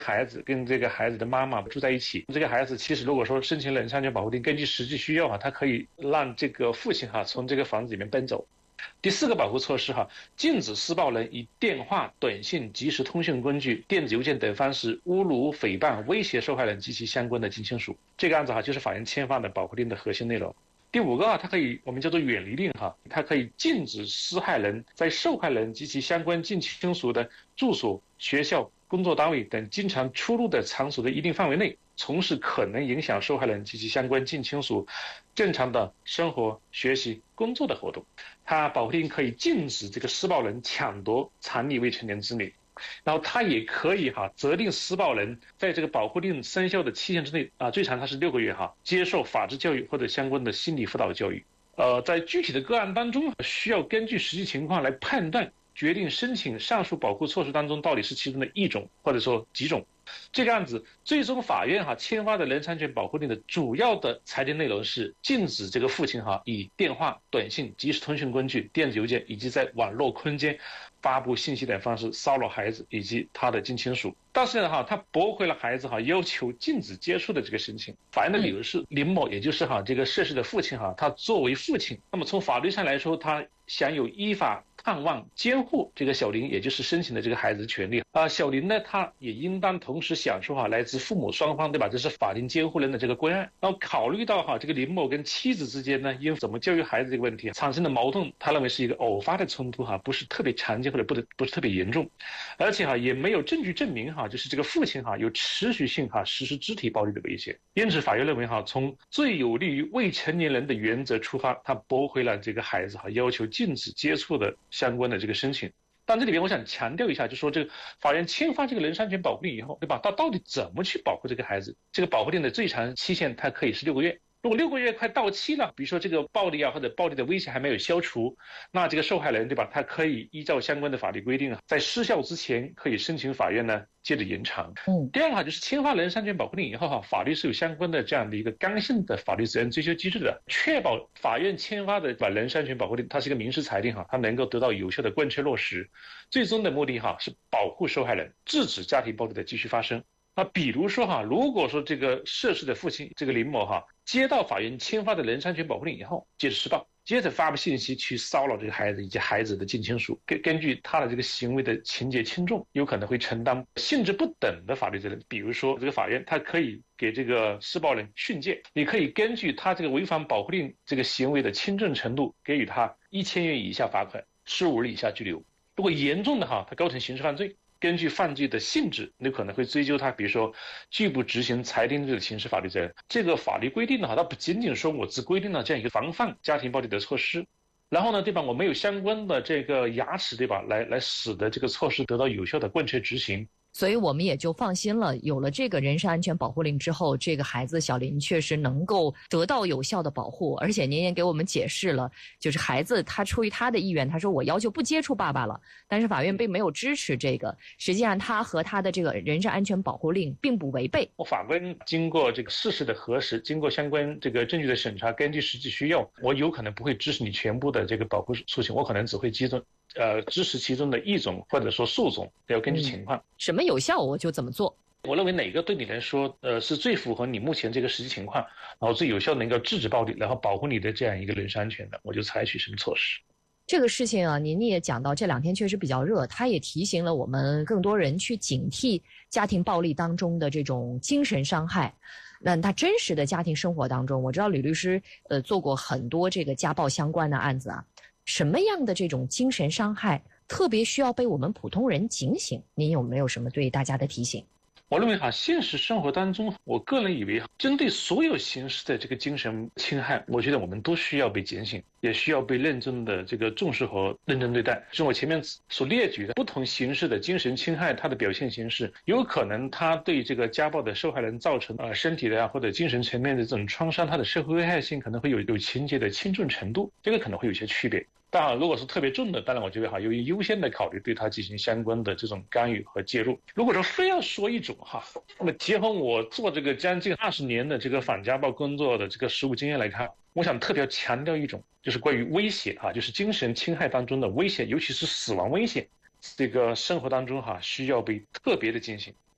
孩子跟这个孩子的妈妈住在一起，这个孩子其实如果说申请人身安全保护令，根据实际需要他可以让这个父亲从这个房子里面搬走。第4个保护措施禁止施暴人以电话、短信、即时通讯工具、电子邮件等方式侮辱、诽谤、威胁受害人及其相关的近亲属。这个案子就是法院签发的保护令的核心内容。第5个它可以我们叫做远离令它可以禁止施害人在受害人及其相关近亲属的住所、学校、工作单位等经常出入的场所的一定范围内从事可能影响受害人及其相关近亲属正常的生活、学习、工作的活动。它保护令可以禁止这个施暴人抢夺、藏匿未成年子女，然后他也可以责令施暴人在这个保护令生效的期限之内最长它是6个月接受法治教育或者相关的心理辅导教育。在具体的个案当中需要根据实际情况来判断决定申请上述保护措施当中到底是其中的一种或者说几种。这个案子最终法院签发的人身安全保护令的主要的裁定内容是禁止这个父亲以电话、短信、即时通讯工具、电子邮件以及在网络空间发布信息等方式骚扰孩子以及他的近亲属。但是呢他驳回了孩子要求禁止接触的这个申请。法院的理由是林某也就是这个涉事的父亲他作为父亲，那么从法律上来说他享有依法探望、监护这个小林，也就是申请的这个孩子的权利小林呢，他也应当同时享受来自父母双方，对吧？这是法定监护人的这个归案。然后考虑到这个林某跟妻子之间呢，因怎么教育孩子这个问题产生的矛盾，他认为是一个偶发的冲突不是特别常见或者不是特别严重，而且也没有证据证明就是这个父亲有持续性实施肢体暴力的威胁。因此，法院认为从最有利于未成年人的原则出发，他驳回了这个孩子要求禁止接触的相关的这个申请。但这里边我想强调一下，就是说这个法院签发这个人身安全保护令以后，对吧？他到底怎么去保护这个孩子？这个保护令的最长期限它可以是6个月。如果6个月快到期了，比如说这个暴力或者暴力的威胁还没有消除，那这个受害人，对吧？他可以依照相关的法律规定在失效之前可以申请法院呢接着延长。第二个就是签发人身安全保护令以后法律是有相关的这样的一个刚性的法律责任追究机制的，确保法院签发的人身安全保护令它是一个民事裁定它能够得到有效的贯彻落实，最终的目的是保护受害人，制止家庭暴力的继续发生。比如说如果说这个涉事的父亲这个林某接到法院签发的人身安全保护令以后，接着施暴，接着发布信息去骚扰这个孩子以及孩子的近亲属，根据他的这个行为的情节轻重，有可能会承担性质不等的法律责任。比如说这个法院他可以给这个施暴人训诫，你可以根据他这个违反保护令这个行为的轻重程度，给予他1000元以下罚款，15日以下拘留。如果严重的他构成刑事犯罪，根据犯罪的性质，你可能会追究他，比如说拒不执行裁定罪的刑事法律责任。这个法律规定它不仅仅说我只规定了这样一个防范家庭暴力的措施，然后呢，对吧？我没有相关的这个牙齿，对吧？来使得这个措施得到有效的贯彻执行。 所以我们也就放心了，有了这个人身安全保护令之后，这个孩子小林确实能够得到有效的保护。而且您也给我们解释了，就是孩子他出于他的意愿，他说我要求不接触爸爸了，但是法院并没有支持这个，实际上他和他的这个人身安全保护令并不违背。 法官经过这个事实的核实，经过相关这个证据的审查，根据实际需要，我有可能不会支持你全部的这个保护诉请，我可能只会支持其中的一种或者说数种，要根据情况。 什么有效我就怎么做。 我认为哪个对你来说是最符合你目前这个实际情况，然后最有效能够制止暴力，然后保护你的这样一个人身安全的，我就采取什么措施。 这个事情您也讲到这2天确实比较热，它也提醒了我们更多人去警惕家庭暴力当中的这种精神伤害。那他真实的家庭生活当中，我知道吕律师做过很多这个家暴相关的案子什么样的这种精神伤害特别需要被我们普通人警醒？您有没有什么对大家的提醒？ 我认为现实生活当中，我个人以为针对所有形式的这个精神侵害，我觉得我们都需要被警醒，也需要被认真的这个重视和认真对待。就我前面所列举的不同形式的精神侵害，它的表现形式有可能它对这个家暴的受害人造成身体的或者精神层面的这种创伤，它的社会危害性可能会有情节的轻重程度，这个可能会有些区别。当然如果是特别重的，当然我觉得由于优先的考虑对它进行相关的这种干预和介入。如果说非要说一种那么结合我做这个将近20年的这个反家暴工作的这个实务经验来看，我想特别强调一种，就是关于威胁就是精神侵害当中的威胁，尤其是死亡威胁，这个生活当中需要被特别的警醒。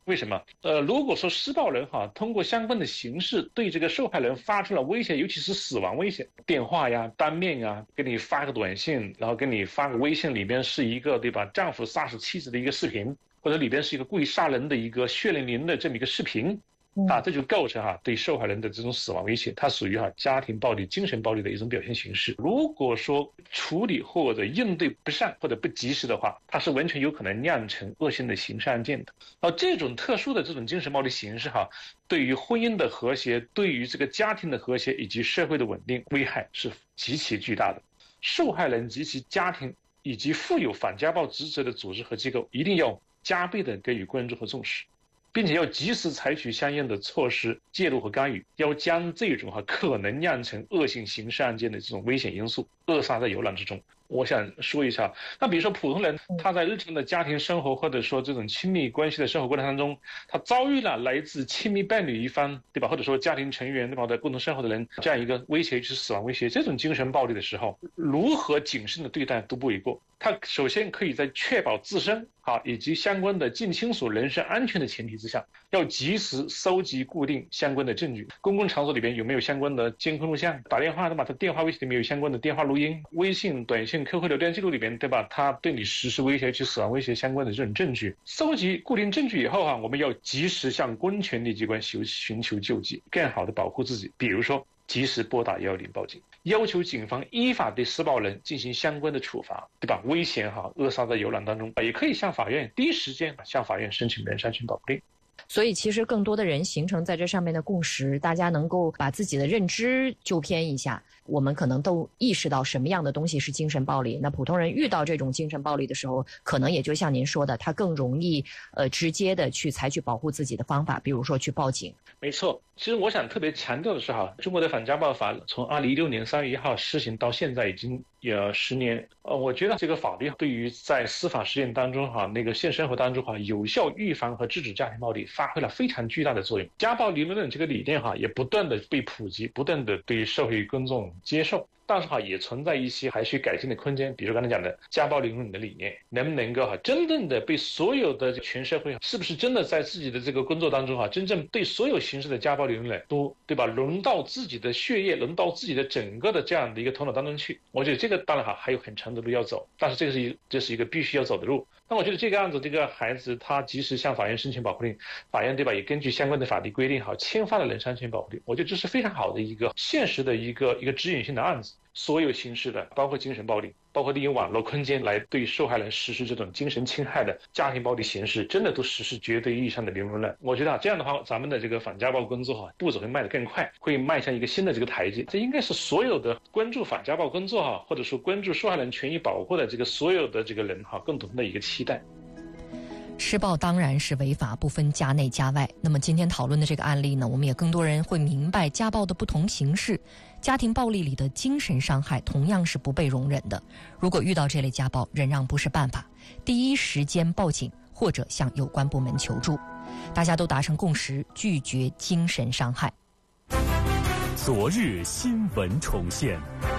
为什么？如果说施暴人通过相关的形式对这个受害人发出了威胁，尤其是死亡威胁，电话呀、当面呀，给你发个短信，然后给你发个微信，里边是一个对吧，丈夫杀死妻子的一个视频，或者里边是一个故意杀人的一个血淋淋的这么一个视频。这就构成对受害人的这种死亡威胁，它属于家庭暴力、精神暴力的一种表现形式。如果说处理或者应对不善或者不及时的话，它是完全有可能酿成恶性的刑事案件的。这种特殊的这种精神暴力形式对于婚姻的和谐、对于这个家庭的和谐以及社会的稳定危害是极其巨大的。受害人及其家庭以及负有反家暴职责的组织和机构一定要加倍的给予关注和重视，并且要及时采取相应的措施介入和干预，要将这种可能酿成恶性刑事案件的这种危险因素扼杀在摇篮之中。我想说一下，那比如说普通人他在日常的家庭生活或者说这种亲密关系的生活过程当中，他遭遇了来自亲密伴侣一方对吧，或者说家庭成员对吧，在共同生活的人这样一个威胁，就是死亡威胁，这种精神暴力的时候，如何谨慎的对待都不为过。他首先可以在确保自身以及相关的近亲属人身安全的前提之下，要及时收集固定相关的证据。公共场所里边有没有相关的监控录像？打电话对吧？他电话威胁里面有相关的电话录音、微信、短信、QQ 聊天记录里边对吧？他对你实施威胁及死亡威胁相关的这种证据，收集固定证据以后我们要及时向公权力机关寻求救济，更好的保护自己。比如说及时拨打110报警，要求警方依法对施暴人进行相关的处罚，对吧？危险扼杀在摇篮当中，也可以向法院第一时间向法院申请人身安全保护令。 所以其实更多的人形成在这上面的共识，大家能够把自己的认知纠偏一下，我们可能都意识到什么样的东西是精神暴力。那普通人遇到这种精神暴力的时候，可能也就像您说的，他更容易直接的去采取保护自己的方法，比如说去报警。 没错，其实我想特别强调的是中国的反家暴法从2016年3月1号施行到现在已经有10年。我觉得这个法律对于在司法实践当中那个现实生活当中有效预防和制止家庭暴力发挥了非常巨大的作用。家暴理论这个理念也不断的被普及，不断的被社会公众接受。但是也存在一些还需改进的空间，比如刚才讲的家暴理论的理念，能不能够真正的被所有的全社会，是不是真的在自己的这个工作当中真正对所有形式的家暴理论都对吧，轮到自己的血液，轮到自己的整个的这样的一个头脑当中去？我觉得这个当然还有很长的路要走，但是这是一个必须要走的路。那我觉得这个样子，这个孩子他及时向法院申请保护令，法院对吧也根据相关的法律规定签发了人身安全保护令。我觉得这是非常好的一个现实的一个指引性的案子。所有形式的，包括精神暴力，包括利用网络空间来对受害人实施这种精神侵害的家庭暴力形式，真的都实施绝对意义上的零容忍。我觉得这样的话，咱们的这个反家暴工作步骤会迈得更快，会迈向一个新的这个台阶。这应该是所有的关注反家暴工作或者说关注受害人权益保护的这个所有的这个人共同的一个期待。 施暴当然是违法，不分家内家外。那么今天讨论的这个案例呢，我们也更多人会明白家暴的不同形式，家庭暴力里的精神伤害同样是不被容忍的。如果遇到这类家暴，忍让不是办法，第一时间报警或者向有关部门求助。大家都达成共识，拒绝精神伤害。 昨日新闻重现。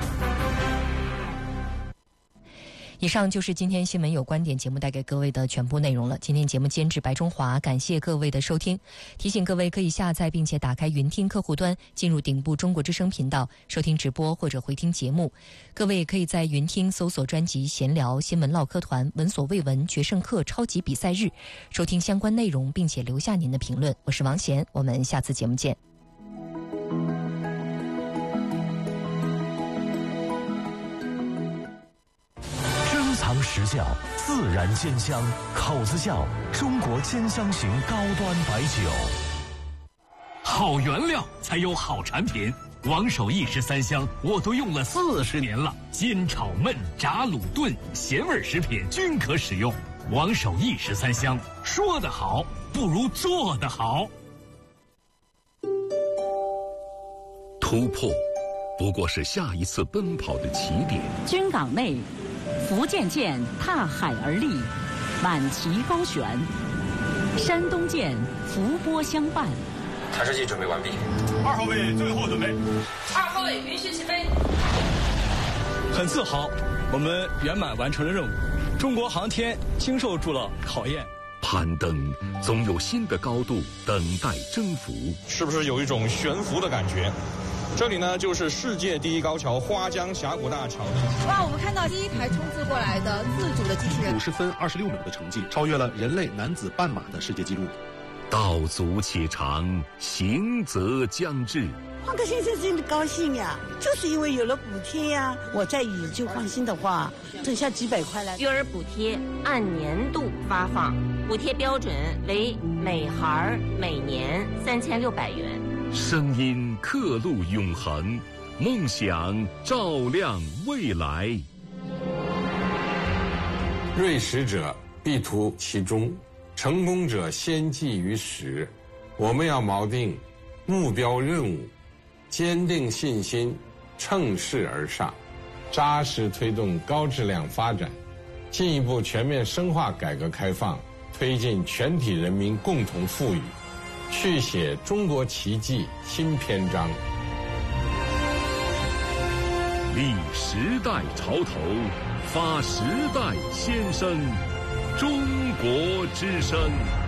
以上就是今天新闻有观点节目带给各位的全部内容了。今天节目监制白中华，感谢各位的收听。提醒各位可以下载并且打开云听客户端，进入顶部中国之声频道收听直播或者回听节目。各位也可以在云听搜索专辑闲聊、新闻唠嗑团、闻所未闻、决胜客、超级比赛日，收听相关内容并且留下您的评论。我是王贤，我们下次节目见。 实酵自然煎香，口子窖中国煎香型高端白酒。 好原料才有好产品，王守义13香我都用了40年了，煎炒焖炸卤炖咸味食品均可使用。王守义13香，说得好不如做得好。 突破不过是下一次奔跑的起点。 军港内福建舰踏海而立，满旗高悬；山东舰伏波相伴。 探视机准备完毕 ，2号位最后准备 ，2号位允许起飞。 很自豪，我们圆满完成了任务，中国航天经受住了考验。 攀登总有新的高度等待征服。 是不是有一种悬浮的感觉？这里呢，就是世界第一高桥花江峡谷大桥。 哇，我们看到第一台冲刺过来的自主的机器人， 50分26秒的成绩，超越了人类男子半马的世界纪录。 道阻且长，行则将至。 换个先生真的高兴呀，就是因为有了补贴呀。我在以就换新的话，挣下几百块来。 育儿补贴按年度发放，补贴标准为每孩每年3600元。 声音刻录永恒，梦想照亮未来。 锐识者必图其中，成功者先记于始。我们要锚定目标任务，坚定信心，乘势而上，扎实推动高质量发展，进一步全面深化改革开放，推进全体人民共同富裕，续写中国奇迹新篇章。 立时代潮头，发时代先声，中国之声。